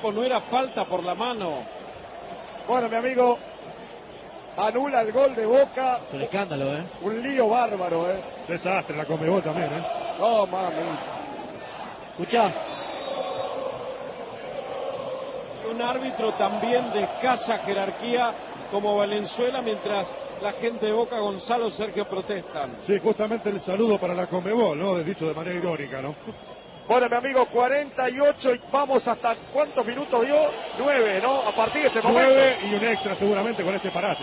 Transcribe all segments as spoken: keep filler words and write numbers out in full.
tiempo, no era falta por la mano. Bueno, mi amigo, anula el gol de Boca. Es un escándalo, ¿eh? Un lío bárbaro, ¿eh? Desastre la Conmebol también, ¿eh? No, mami. Escuchá. Un árbitro también de escasa jerarquía como Valenzuela, mientras la gente de Boca, Gonzalo, Sergio, protestan. Sí, justamente el saludo para la Conmebol, ¿no? Dicho de manera irónica, ¿no? Bueno, mi amigo, cuarenta y ocho y vamos hasta ¿cuántos minutos dio? Nueve, ¿no? A partir de este momento. Nueve y un extra seguramente con este parate.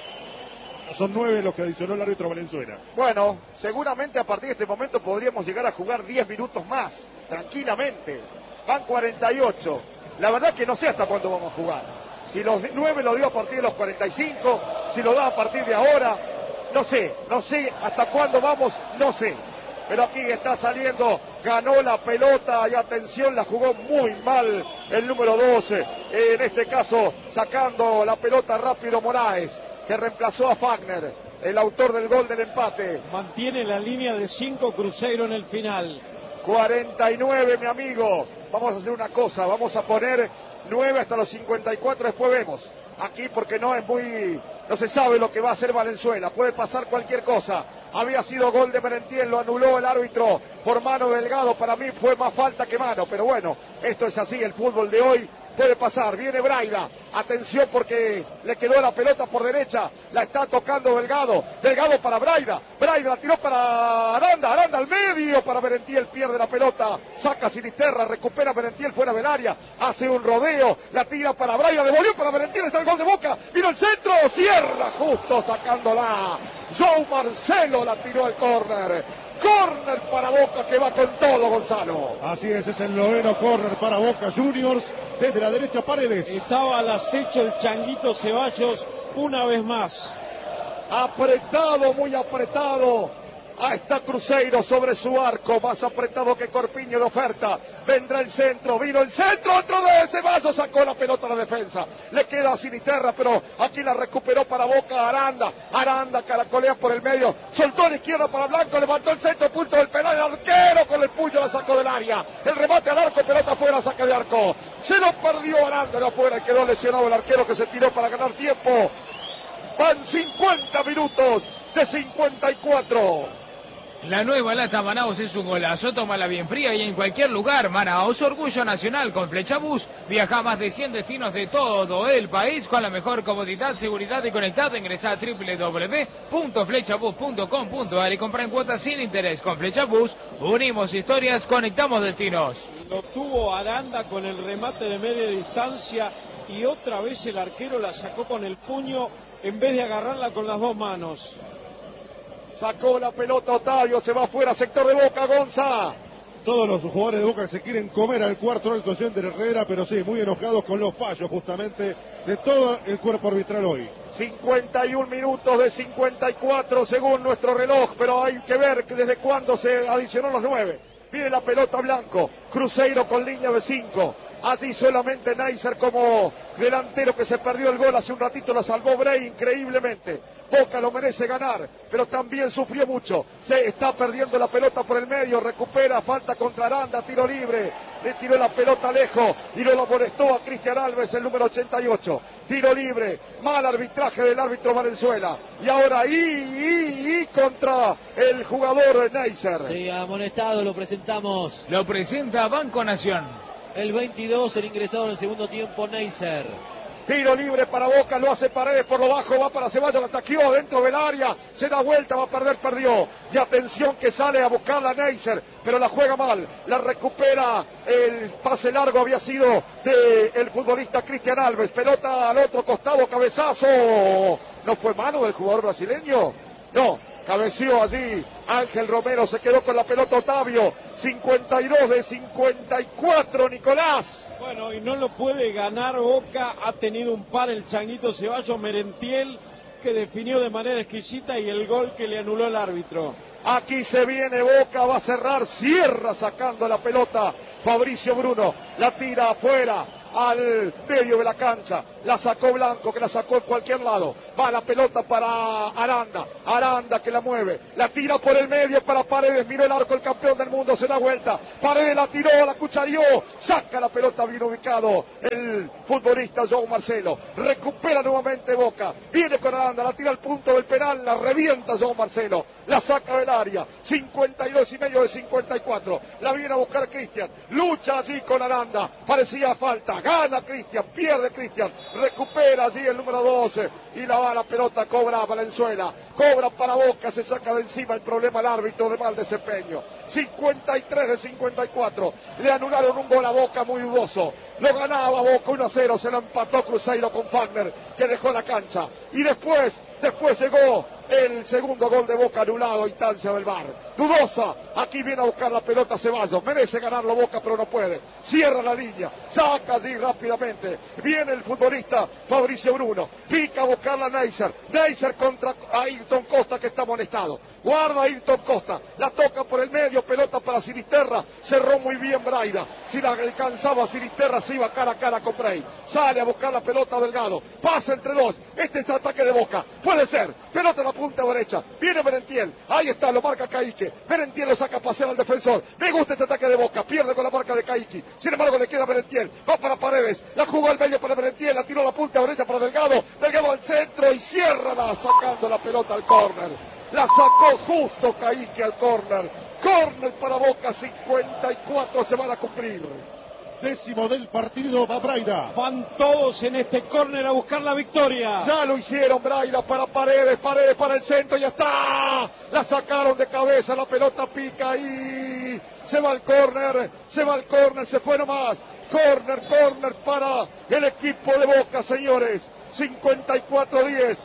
Son nueve los que adicionó el árbitro Valenzuela. Bueno, seguramente a partir de este momento podríamos llegar a jugar diez minutos más, tranquilamente. Van cuarenta y ocho. La verdad que no sé hasta cuándo vamos a jugar. Si los nueve lo dio a partir de los cuarenta y cinco, si lo da a partir de ahora, no sé, no sé hasta cuándo vamos, no sé. Pero aquí está saliendo, ganó la pelota y atención, la jugó muy mal el número doce. En este caso, sacando la pelota rápido Moraes, que reemplazó a Fagner, el autor del gol del empate. Mantiene la línea de cinco Cruzeiro en el final. cuarenta y nueve, mi amigo. Vamos a hacer una cosa, vamos a poner nueve hasta los cincuenta y cuatro, después vemos. Aquí porque no es muy, no se sabe lo que va a hacer Valenzuela, puede pasar cualquier cosa. Había sido gol de Merentiel, lo anuló el árbitro por mano Delgado, para mí fue más falta que mano, pero bueno, esto es así, el fútbol de hoy puede pasar. Viene Braida, atención porque le quedó la pelota por derecha, la está tocando Delgado, Delgado para Braida, Braida la tiró para Aranda, Aranda al medio para Merentiel, pierde la pelota, saca Sinisterra, recupera Merentiel fuera del área, hace un rodeo, la tira para Braida, devolvió para Merentiel, está el gol de Boca, vino el centro, cierra justo sacándola, Joe Marcelo la tiró al córner. Córner para Boca que va con todo, Gonzalo. Así es, es el noveno córner para Boca Juniors. Desde la derecha Paredes. Estaba al acecho el Changuito Ceballos una vez más. Apretado, muy apretado. Ahí está Cruzeiro sobre su arco, más apretado que Corpiño de oferta. Vendrá el centro, vino el centro, otro de Ceballos, sacó la pelota a la defensa. Le queda a Sinisterra, pero aquí la recuperó para Boca Aranda. Aranda caracolea por el medio, soltó a la izquierda para Blanco, levantó el centro, punto del penal, el arquero con el puño la sacó del área. El remate al arco, pelota afuera, saque de arco. Se lo perdió Aranda de afuera y quedó lesionado el arquero que se tiró para ganar tiempo. Van cincuenta minutos de cincuenta y cuatro. La nueva lata Manaos es un golazo, tómala bien fría y en cualquier lugar. Manaos, orgullo nacional con Flechabús. Viaja a más de cien destinos de todo el país con la mejor comodidad, seguridad y conectado. Ingresá a doble u doble u doble u punto flechabús punto com punto a r y compra en cuotas sin interés. Con Flechabús unimos historias, conectamos destinos. Lo tuvo Aranda con el remate de media distancia y otra vez el arquero la sacó con el puño en vez de agarrarla con las dos manos. Sacó la pelota Otavio, se va afuera, sector de Boca, Gonza. Todos los jugadores de Boca se quieren comer al cuarto alto de Herrera, pero sí, muy enojados con los fallos justamente de todo el cuerpo arbitral hoy. cincuenta y un minutos de cincuenta y cuatro según nuestro reloj, pero hay que ver que desde cuándo se adicionó los nueve. Viene la pelota Blanco, Cruzeiro con línea de cinco. Así solamente Neisser como delantero que se perdió el gol hace un ratito, la salvó Bray increíblemente. Boca lo merece ganar, pero también sufrió mucho. Se está perdiendo la pelota por el medio, recupera, falta contra Aranda, tiro libre. Le tiró la pelota lejos y no lo molestó a Cristian Alves, el número ochenta y ocho. Tiro libre, mal arbitraje del árbitro Valenzuela. Y ahora y, y, y contra el jugador Neisser. Sí, amonestado, lo presentamos. Lo presenta Banco Nación. El veintidós, el ingresado en el segundo tiempo, Neisser. Tiro libre para Boca, lo hace Paredes por lo bajo, va para Ceballos, la ataqueó dentro del área, se da vuelta, va a perder, perdió. Y atención que sale a buscarla Neisser, pero la juega mal, la recupera, el pase largo había sido del futbolista Cristian Alves, pelota al otro costado, cabezazo. ¿No fue mano del jugador brasileño? No, cabeció allí Ángel Romero, se quedó con la pelota Otavio, cincuenta y dos de cincuenta y cuatro, Nicolás. Bueno, y no lo puede ganar Boca, ha tenido un par el Changuito Ceballos, Merentiel, que definió de manera exquisita y el gol que le anuló el árbitro. Aquí se viene Boca, va a cerrar, cierra sacando la pelota Fabricio Bruno, la tira afuera, al medio de la cancha, La sacó Blanco, que la sacó en cualquier lado. Va la pelota para Aranda. Aranda que la mueve. La tira por el medio para Paredes. Miró el arco, el campeón del mundo. Se da vuelta. Paredes la tiró, la cucharió. Saca la pelota bien ubicado el futbolista João Marcelo. Recupera nuevamente Boca. Viene con Aranda. La tira al punto del penal. La revienta João Marcelo. La saca del área. cincuenta y dos y medio de cincuenta y cuatro. La viene a buscar Cristian. Lucha allí con Aranda. Parecía falta. Gana Cristian. Pierde Cristian. Recupera allí el número doce. Y la va la pelota. Cobra Valenzuela. Cobra para Boca. Se saca de encima el problema al árbitro de mal desempeño. cincuenta y tres de cincuenta y cuatro. Le anularon un gol a Boca muy dudoso. Lo ganaba Boca uno a cero. Se lo empató Cruzeiro con Fagner, que dejó la cancha. Y después, después llegó el segundo gol de Boca anulado, instancia del V A R. Dudosa, aquí viene a buscar la pelota Ceballos, merece ganarlo Boca pero no puede, cierra la línea, saca allí rápidamente, viene el futbolista Fabricio Bruno, pica a buscarla Neisser, Neisser contra Ayrton Costa que está amonestado, guarda Ayrton Costa, la toca por el medio, pelota para Sinisterra, cerró muy bien Braida, si la alcanzaba Sinisterra se iba cara a cara con Bray, sale a buscar la pelota Delgado, pasa entre dos, este es el ataque de Boca, puede ser, pelota en la punta derecha, viene Merentiel, ahí está, lo marca Caique, Merentiel lo saca a pasear al defensor, me gusta este ataque de Boca, pierde con la marca de Caique, sin embargo le queda Merentiel, va para Paredes, la jugó al medio para Merentiel, la tiró a la punta derecha para Delgado, Delgado al centro y cierra la, sacando la pelota al córner, la sacó justo Caique al córner, córner para Boca, cincuenta y cuatro se van a cumplir. Décimo del partido va Braida. Van todos en este córner a buscar la victoria. Ya lo hicieron Braida para Paredes, Paredes para el centro, ya está. La sacaron de cabeza, la pelota pica y se va al córner, se va al córner, se fue nomás. Córner, córner para el equipo de Boca, señores. cincuenta y cuatro a diez.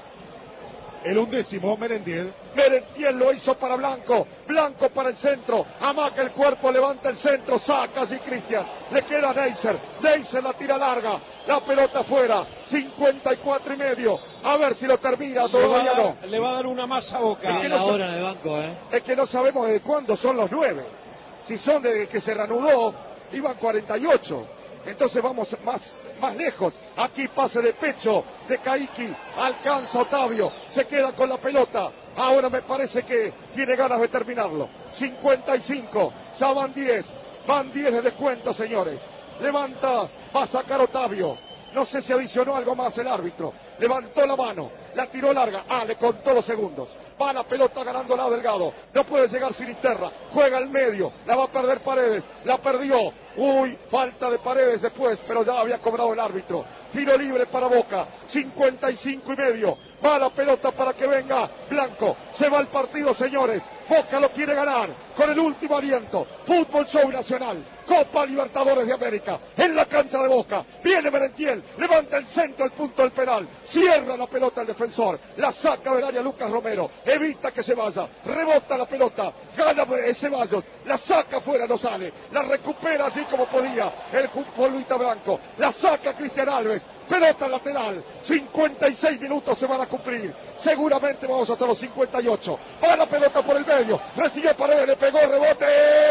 El undécimo, Merentiel. Merentiel lo hizo para Blanco, Blanco para el centro, amaca el cuerpo, levanta el centro, saca así Cristian, le queda Neisser, Neisser la tira larga, la pelota afuera, cincuenta y cuatro y medio, a ver si lo termina, todavía le no. A, le va a dar una más a Boca. Es que no ahora en el banco, ¿eh? Es que no sabemos desde cuándo son los nueve, si son desde que se reanudó, iban cuarenta y ocho, entonces vamos más... más lejos, aquí pase de pecho de Caique, alcanza Otavio, se queda con la pelota, ahora me parece que tiene ganas de terminarlo, cincuenta y cinco, ya van diez, van diez de descuento señores, levanta, va a sacar Otavio, no sé si adicionó algo más el árbitro, levantó la mano, la tiró larga, ah, le contó los segundos, va la pelota ganando la Delgado, no puede llegar Sinisterra, juega al medio, la va a perder Paredes, la perdió, uy, falta de Paredes después, pero ya había cobrado el árbitro, tiro libre para Boca, cincuenta y cinco y medio, va la pelota para que venga Blanco, se va el partido señores, Boca lo quiere ganar, con el último aliento, Fútbol Show Nacional, Copa Libertadores de América, en la cancha de Boca, viene Merentiel, levanta el centro al punto del penal, cierra la pelota el defensor, la saca del área Lucas Romero, evita que se vaya, rebota la pelota, gana Ceballos, la saca afuera, no sale, la recupera así como podía el futbolista Blanco, la saca Cristian Alves, pelota lateral, cincuenta y seis minutos se van a cumplir, seguramente vamos hasta los cincuenta y ocho, va la pelota por el medio, recibió Paredes, le pegó, rebote,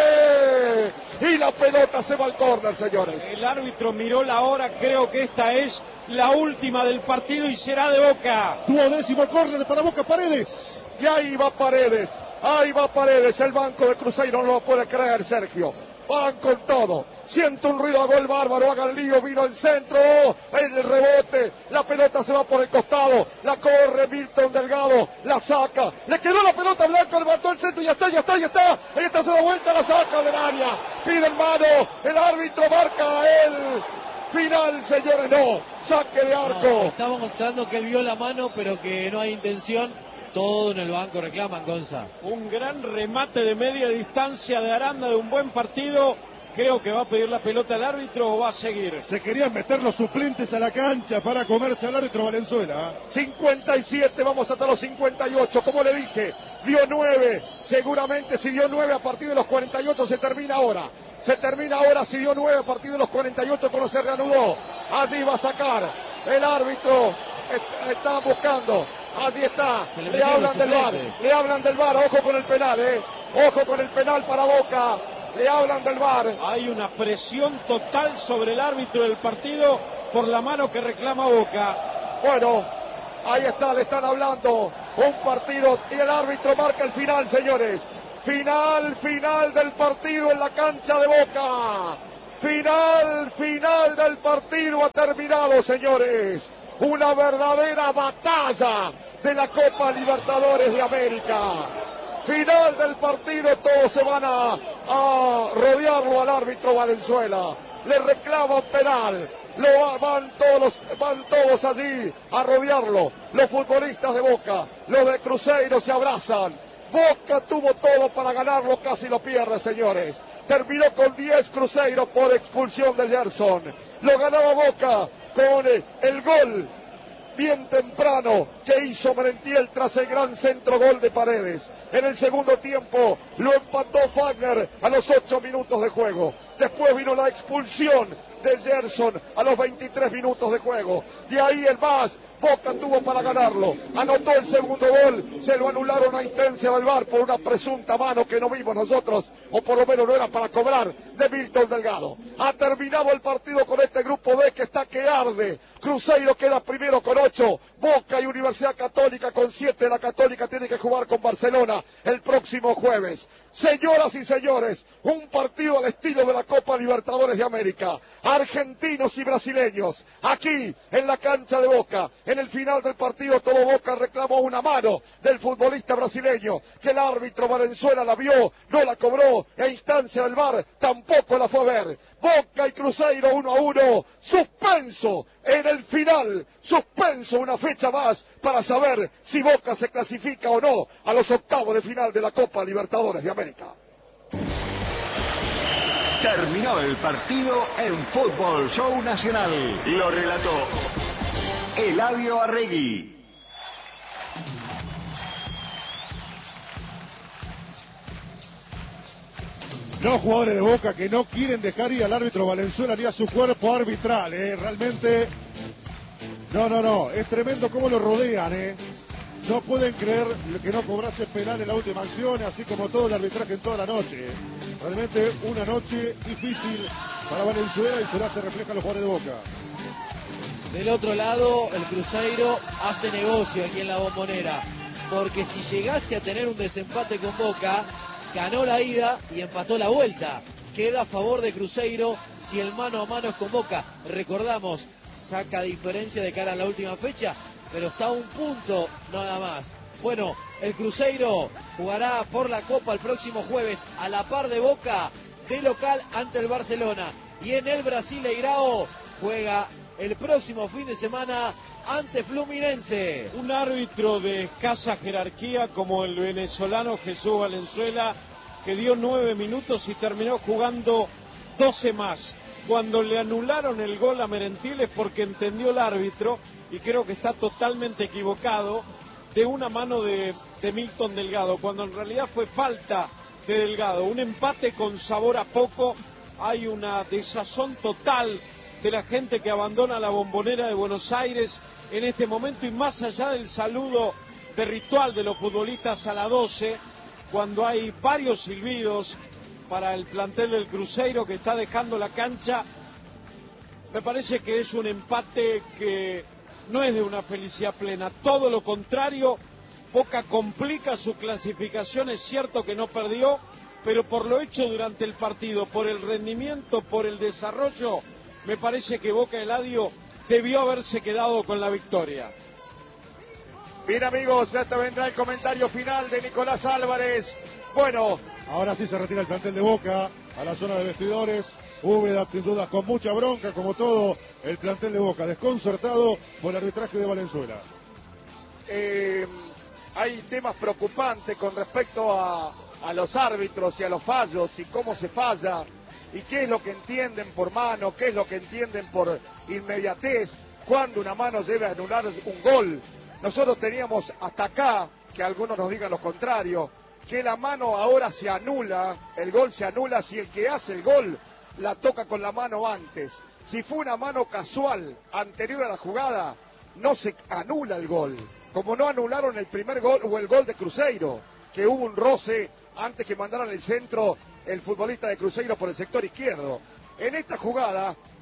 y la pelota se va al córner, señores. El árbitro miró la hora, creo que esta es la última del partido y será de Boca. Duodécimo córner para Boca, Paredes. Y ahí va Paredes, ahí va Paredes, el banco de Cruzeiro no lo puede creer Sergio. Van con todo, siento un ruido a gol bárbaro, hagan lío, vino el centro, el rebote, la pelota se va por el costado, la corre Milton Delgado, la saca, le quedó la pelota Blanco, levantó el centro y ya está, ya está, ya está, ahí está, se da vuelta, la saca del área, pide en mano, el árbitro marca el final, señores, no, saque de arco. No, estamos mostrando que él vio la mano, pero que no hay intención. Todo en el banco reclaman, Gonza. Un gran remate de media distancia de Aranda de un buen partido. Creo que va a pedir la pelota al árbitro o va a seguir. Se querían meter los suplentes a la cancha para comerse al árbitro Valenzuela. cincuenta y siete, vamos hasta los cincuenta y ocho, como le dije, dio nueve, seguramente si dio nueve a partir de los cuarenta y ocho se termina ahora. Se termina ahora si dio nueve a partir de los cuarenta y ocho cuando se reanudó. Allí va a sacar el árbitro, está buscando. Allí está, le, le hablan del V A R, le hablan del V A R, ojo con el penal, eh, ojo con el penal para Boca, le hablan del V A R. Hay una presión total sobre el árbitro del partido por la mano que reclama Boca. Bueno, ahí está, le están hablando. Un partido y el árbitro marca el final, señores. Final, final del partido en la cancha de Boca. Final, final del partido ha terminado, señores. Una verdadera batalla de la Copa Libertadores de América. Final del partido, todos se van a, a rodearlo al árbitro Valenzuela. Le reclaman penal. Lo van todos, van todos allí a rodearlo. Los futbolistas de Boca, los de Cruzeiro se abrazan. Boca tuvo todo para ganarlo, casi lo pierde, señores. Terminó con diez Cruzeiro por expulsión de Gerson. Lo ganaba Boca con el gol bien temprano que hizo Merentiel tras el gran centro gol de Paredes. En el segundo tiempo lo empató Fagner a los ocho minutos de juego. Después vino la expulsión de Gerson a los veintitrés minutos de juego. De ahí el más, Boca tuvo para ganarlo. Anotó el segundo gol, se lo anularon a instancia del V A R por una presunta mano que no vimos nosotros, o por lo menos no era para cobrar, de Milton Delgado. Ha terminado el partido con este grupo D que está que arde. Cruzeiro queda primero con ocho, Boca y Universidad Católica con siete. La Católica tiene que jugar con Barcelona el próximo jueves. Señoras y señores, un partido al estilo de la Copa Libertadores de América. Argentinos y brasileños, aquí en la cancha de Boca. En el final del partido todo Boca reclamó una mano del futbolista brasileño, que el árbitro Valenzuela la vio, no la cobró, e instancia del V A R tampoco la fue a ver. Boca y Cruzeiro uno a uno, suspenso en el final, suspenso una fecha más para saber si Boca se clasifica o no a los octavos de final de la Copa Libertadores de América. Terminó el partido en Fútbol Show Nacional. Lo relató Eladio Arregui. Los jugadores de Boca que no quieren dejar ir al árbitro Valenzuela ni a su cuerpo arbitral, ¿eh? Realmente, no, no, no, es tremendo cómo lo rodean, ¿eh? No pueden creer que no cobrase penal en la última acción, así como todo el arbitraje en toda la noche. Realmente una noche difícil para Valenzuela y será se refleja en los jugadores de Boca. Del otro lado, el Cruzeiro hace negocio aquí en la Bombonera, porque si llegase a tener un desempate con Boca, ganó la ida y empató la vuelta. Queda a favor de Cruzeiro si el mano a mano es con Boca. Recordamos, saca diferencia de cara a la última fecha, pero está a un punto nada más. Bueno, el Cruzeiro jugará por la Copa el próximo jueves a la par de Boca, de local ante el Barcelona. Y en el Brasileirao juega el próximo fin de semana ante Fluminense. Un árbitro de escasa jerarquía como el venezolano Jesús Valenzuela, que dio nueve minutos y terminó jugando doce más. Cuando le anularon el gol a Merentiel es porque entendió el árbitro, y creo que está totalmente equivocado, de una mano de, de Milton Delgado, cuando en realidad fue falta de Delgado. Un empate con sabor a poco. Hay una desazón total de la gente que abandona la Bombonera de Buenos Aires en este momento, y más allá del saludo de ritual de los futbolistas a la doce, cuando hay varios silbidos para el plantel del Cruzeiro que está dejando la cancha, me parece que es un empate que no es de una felicidad plena, todo lo contrario. Boca complica su clasificación, es cierto que no perdió, pero por lo hecho durante el partido, por el rendimiento, por el desarrollo, me parece que Boca, Eladio, debió haberse quedado con la victoria. Bien, amigos, ya te vendrá el comentario final de Nicolás Álvarez. Bueno, ahora sí se retira el plantel de Boca a la zona de vestidores. Úbeda, sin duda, con mucha bronca, como todo el plantel de Boca, desconcertado por el arbitraje de Valenzuela. Eh, hay temas preocupantes con respecto a, a los árbitros y a los fallos y cómo se falla y qué es lo que entienden por mano, qué es lo que entienden por inmediatez, cuando una mano debe anular un gol. Nosotros teníamos hasta acá, que algunos nos digan lo contrario, que la mano ahora se anula, el gol se anula si el que hace el gol la toca con la mano antes. Si fue una mano casual anterior a la jugada, no se anula el gol, como no anularon el primer gol o el gol de Cruzeiro, que hubo un roce antes que mandaran el centro el futbolista de Cruzeiro por el sector izquierdo. En esta jugada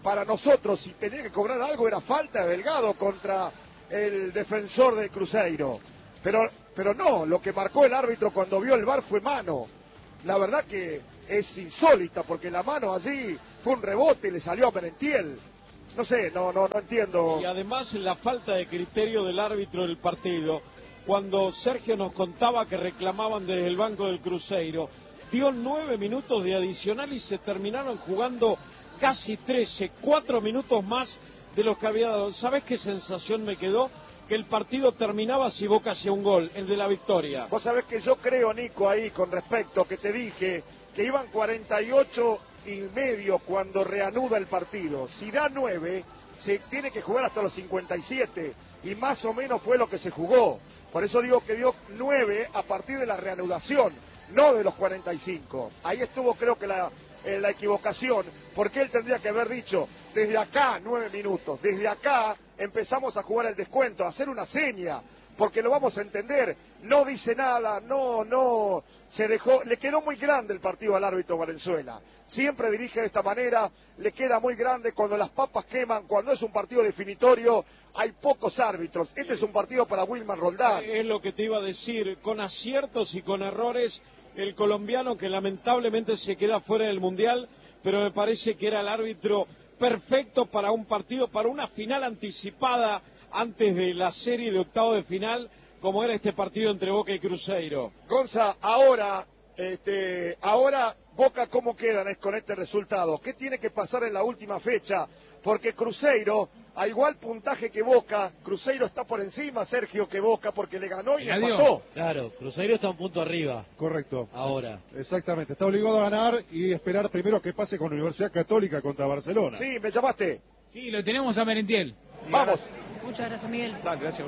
para nosotros, si tenía que cobrar algo, era falta de Delgado contra el defensor de Cruzeiro. Pero, pero no, lo que marcó el árbitro cuando vio el V A R fue mano. La verdad que es insólita, porque la mano allí fue un rebote y le salió a Merentiel. No sé, no, no, no entiendo. Y además la falta de criterio del árbitro del partido, cuando Sergio nos contaba que reclamaban desde el banco del Cruzeiro, dio nueve minutos de adicional y se terminaron jugando casi trece, cuatro minutos más de los que había dado. ¿Sabés qué sensación me quedó? Que el partido terminaba si Boca hacía un gol, el de la victoria. Vos sabés que yo creo, Nico, ahí con respecto, que te dije que iban cuarenta y ocho y medio cuando reanuda el partido. Si da nueve, se tiene que jugar hasta los cincuenta y siete, y más o menos fue lo que se jugó. Por eso digo que dio nueve a partir de la reanudación, no de los cuarenta y cinco. Ahí estuvo, creo que la, eh, la equivocación, porque él tendría que haber dicho, desde acá nueve minutos, desde acá empezamos a jugar el descuento, a hacer una seña, porque lo vamos a entender. No dice nada, no, no, se dejó, le quedó muy grande el partido al árbitro Valenzuela. Siempre dirige de esta manera, le queda muy grande cuando las papas queman, cuando es un partido definitorio, hay pocos árbitros. Este es un partido para Wilmar Roldán. Es lo que te iba a decir, con aciertos y con errores, el colombiano que lamentablemente se queda fuera del Mundial, pero me parece que era el árbitro perfecto para un partido, para una final anticipada antes de la serie de octavo de final, como era este partido entre Boca y Cruzeiro. Gonza, ahora, este, ahora Boca, ¿cómo quedan con este resultado? ¿Qué tiene que pasar en la última fecha? Porque Cruzeiro, a igual puntaje que Boca, Cruzeiro está por encima, Sergio, que Boca, porque le ganó y le empató. Claro, Cruzeiro está un punto arriba. Correcto. Ahora. Exactamente, está obligado a ganar y esperar primero que pase con la Universidad Católica contra Barcelona. Sí, me llamaste. Sí, lo tenemos a Merentiel. Vamos. Muchas gracias, Miguel. Dale, gracias.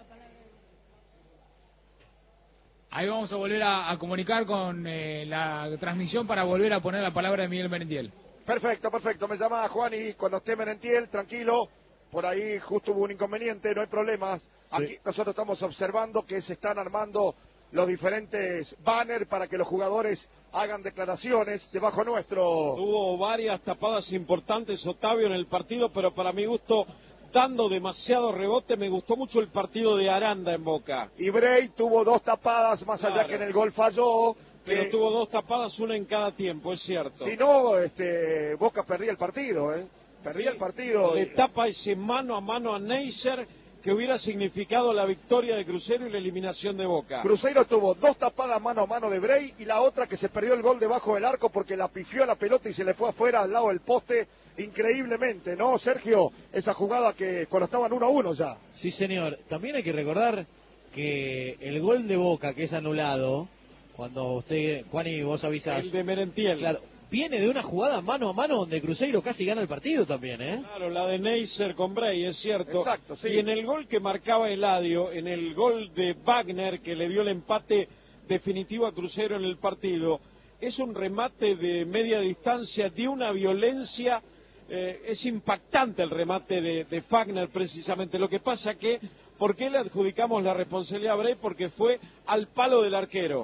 Ahí vamos a volver a, a comunicar con eh, la transmisión para volver a poner la palabra de Miguel Merentiel. Perfecto, perfecto. Me llama Juan y cuando esté Merentiel, tranquilo. Por ahí justo hubo un inconveniente, no hay problemas. Aquí sí. Nosotros estamos observando que se están armando los diferentes banners para que los jugadores hagan declaraciones debajo nuestro. Tuvo varias tapadas importantes Otavio en el partido, pero para mi gusto, dando demasiado rebote, me gustó mucho el partido de Aranda en Boca. Y Bray tuvo dos tapadas, más claro. allá que en el gol falló. Pero eh, tuvo dos tapadas, una en cada tiempo, es cierto. Si no, este, Boca perdía el partido, ¿eh? Perdía sí, el partido. Le tapa ese mano a mano a Neisser, que hubiera significado la victoria de Cruzeiro y la eliminación de Boca. Cruzeiro tuvo dos tapadas mano a mano de Bray y la otra que se perdió el gol debajo del arco porque la pifió a la pelota y se le fue afuera al lado del poste increíblemente, ¿no, Sergio? Esa jugada que cuando estaban uno a uno ya. Sí, señor. También hay que recordar que el gol de Boca que es anulado, cuando usted, Juan, y vos avisás. El de Merentiel. Claro. Viene de una jugada mano a mano donde Cruzeiro casi gana el partido también, ¿eh? Claro, la de Neisser con Bray, es cierto. Exacto, sí. Y en el gol que marcaba Eladio, en el gol de Wagner, que le dio el empate definitivo a Cruzeiro en el partido, es un remate de media distancia, de una violencia, eh, es impactante el remate de, de Wagner precisamente. Lo que pasa que, ¿por qué le adjudicamos la responsabilidad a Bray? Porque fue al palo del arquero.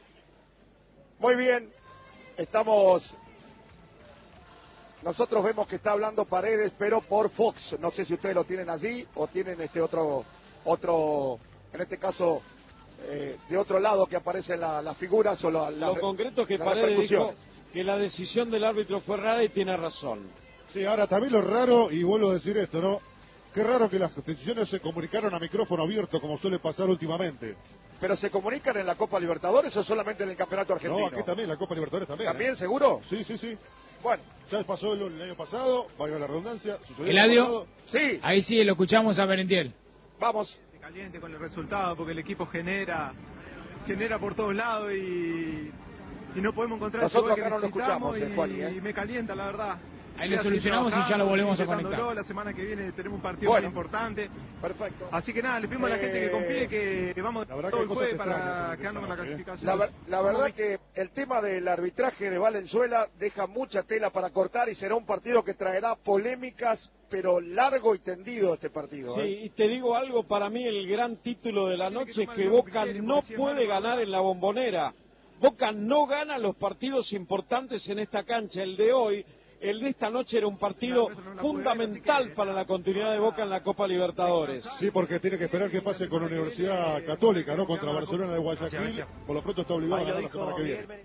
Muy bien. Estamos, nosotros vemos que está hablando Paredes, pero por Fox. No sé si ustedes lo tienen allí o tienen este otro, otro, en este caso, eh, de otro lado que aparecen la, las figuras o la, la, lo concreto es que Paredes dijo que la decisión del árbitro fue rara y tiene razón. Sí, ahora también lo raro, y vuelvo a decir esto, ¿no? Qué raro que las decisiones se comunicaron a micrófono abierto como suele pasar últimamente. ¿Pero se comunican en la Copa Libertadores o solamente en el Campeonato Argentino? No, aquí también, la Copa Libertadores también. ¿También, ¿eh? seguro? Sí, sí, sí. Bueno. Ya pasó el, el año pasado, valga la redundancia. Sucedió ¿Eladio? Sí. Ahí sí, lo escuchamos a Merentiel. Vamos. Caliente con el resultado porque el equipo genera, genera por todos lados y, y no podemos encontrar Nosotros ese acá no lo escuchamos, y, eh, Juan, ¿eh? y me calienta, la verdad. Ahí lo solucionamos y ya lo volvemos a conectar. La semana que viene tenemos un partido bueno, muy importante. Perfecto. Así que nada, le pedimos eh, a la gente que confíe que vamos todo el jueves para quedarnos con la clasificación. La, la verdad que el tema del arbitraje de Valenzuela deja mucha tela para cortar y será un partido que traerá polémicas, pero largo y tendido este partido. Sí, ¿eh? y te digo algo, para mí el gran título de la noche es que Boca no puede ganar en la Bombonera. Boca no gana los partidos importantes en esta cancha. El de hoy el de esta noche era un partido fundamental para la continuidad de Boca en la Copa Libertadores. Sí, porque tiene que esperar que pase con la Universidad Católica, ¿no? Contra Barcelona de Guayaquil. Por lo pronto está obligado a ganar la semana que viene.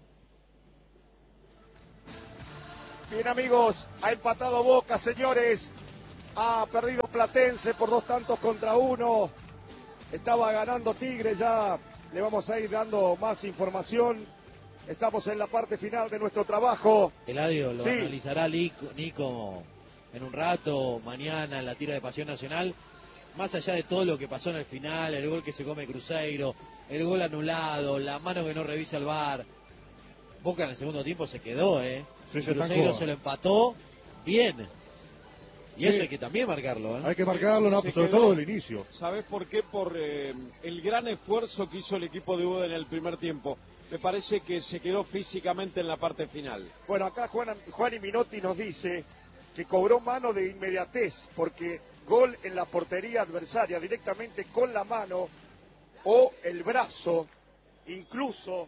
Bien, amigos, ha empatado Boca, señores. Ha perdido Platense por dos tantos contra uno. Estaba ganando Tigre, ya le vamos a ir dando más información. Estamos en la parte final de nuestro trabajo. Eladio, lo sí. analizará Nico, Nico en un rato, mañana en la tira de Pasión Nacional. Más allá de todo lo que pasó en el final, el gol que se come Cruzeiro, el gol anulado, la mano que no revisa el V A R. Boca en el segundo tiempo se quedó, ¿eh? Sí, se Cruzeiro estancó. se lo empató bien. Y Sí. eso hay que también marcarlo, ¿eh? Hay que marcarlo, no, sobre quedó. todo el inicio. ¿Sabes por qué? Por eh, el gran esfuerzo que hizo el equipo de Uda en el primer tiempo. Me parece que se quedó físicamente en la parte final. Bueno, acá Juan, Juan y Minotti nos dice que cobró mano de inmediatez, porque gol en la portería adversaria directamente con la mano o el brazo, incluso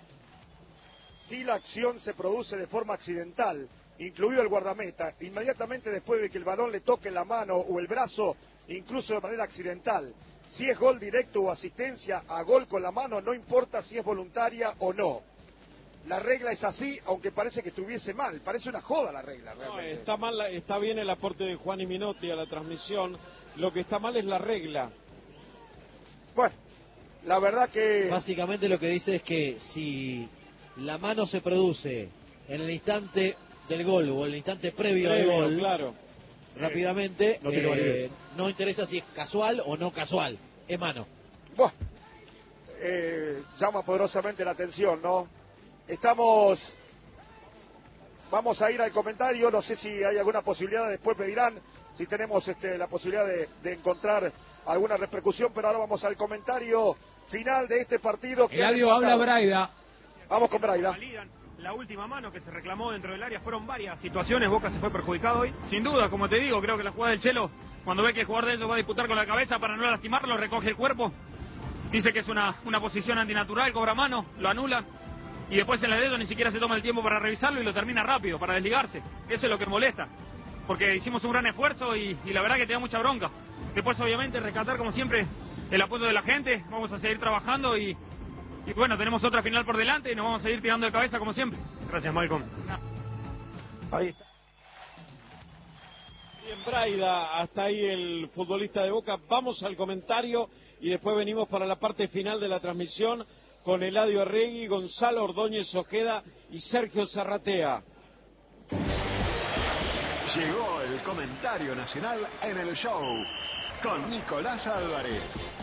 si la acción se produce de forma accidental, incluido el guardameta, inmediatamente después de que el balón le toque la mano o el brazo, incluso de manera accidental. Si es gol directo o asistencia a gol con la mano, no importa si es voluntaria o no. La regla es así, aunque parece que estuviese mal. Parece una joda la regla, realmente. No, está mal, está bien el aporte de Juan y Minotti a la transmisión. Lo que está mal es la regla. Bueno, la verdad que... Básicamente lo que dice es que si la mano se produce en el instante del gol o en el instante previo, Previo, al gol, claro. rápidamente, no tiene eh, validez. no interesa si es casual o no casual, es mano. Buah, eh, llama poderosamente la atención, ¿no? Estamos... Vamos a ir al comentario, no sé si hay alguna posibilidad, después me dirán si tenemos este, la posibilidad de, de encontrar alguna repercusión, pero ahora vamos al comentario final de este partido. Que Eladio, habla Braida. Vamos con Braida. La última mano que se reclamó dentro del área, fueron varias situaciones, Boca se fue perjudicado hoy. Sin duda, como te digo, creo que la jugada del Chelo, cuando ve que el jugador de ellos va a disputar con la cabeza para no lastimarlo, recoge el cuerpo, dice que es una, una posición antinatural, cobra mano, lo anula, y después en la de ellos ni siquiera se toma el tiempo para revisarlo y lo termina rápido, para desligarse. Eso es lo que molesta, porque hicimos un gran esfuerzo y, y la verdad que te da mucha bronca. Después, obviamente, rescatar como siempre el apoyo de la gente, vamos a seguir trabajando y... Y bueno, tenemos otra final por delante y nos vamos a seguir tirando de cabeza como siempre. Gracias, Malcolm. Ahí está. Bien, Braida, hasta ahí el futbolista de Boca. Vamos al comentario y después venimos para la parte final de la transmisión con Eladio Arregui, Gonzalo Ordóñez Ojeda y Sergio Zarratea. Llegó el comentario nacional en el show con Nicolás Álvarez.